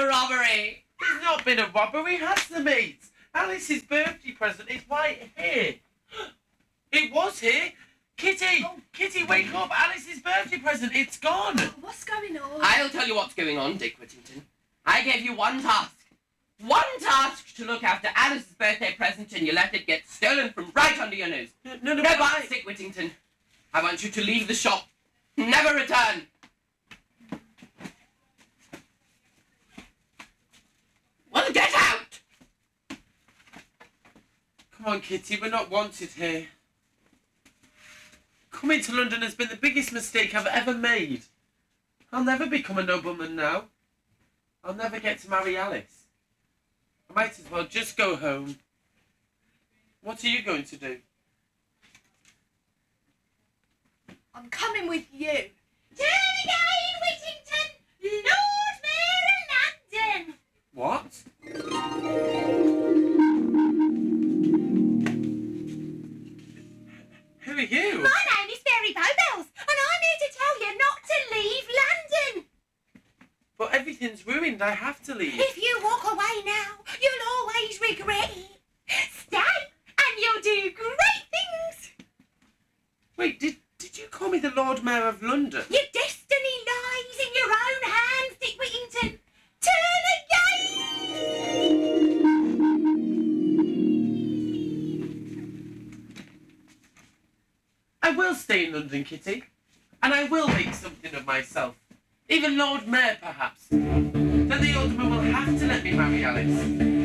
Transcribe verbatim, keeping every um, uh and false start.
a robbery. It's not been a robbery, has the mate? Alice's birthday present is right here. It was here. Kitty! Oh. Kitty, wake up! Alice's birthday present, it's gone! Oh, what's going on? I'll tell you what's going on, Dick Whittington. I gave you one task. One task to look after Alice's birthday present, and you let it get stolen from right under your nose. No, no, no, no I... but, Dick Whittington, I want you to leave the shop. Never return. Well, get out! Come on, Kitty, we're not wanted here. Coming to London has been the biggest mistake I've ever made. I'll never become a nobleman now. I'll never get to marry Alice. I might as well just go home. What are you going to do? I'm coming with you. Turn again, Whittington! Lord Mayor of London! What? Who are you? My name is Fairy Bowbells, and I'm here to tell you not to leave London. But everything's ruined. I have to leave. If you walk away now, you'll always regret it. Stay, and you'll do great things. Wait, did did you call me the Lord Mayor of London? Your destiny lies in your own hands, Dick Whittington. Turn again! I will stay in London, Kitty. And I will make something of myself. Even Lord Mayor, perhaps. Then the alderman will have to let me marry Alice.